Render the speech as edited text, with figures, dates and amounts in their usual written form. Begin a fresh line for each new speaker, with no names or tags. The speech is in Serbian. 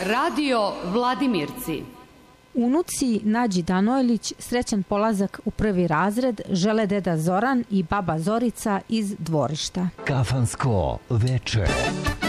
Radio Vladimirci.
Unuci Nađi Danojlić srećan polazak u prvi razred žele deda Zoran i baba Zorica iz dvorišta.
Kafansko veče.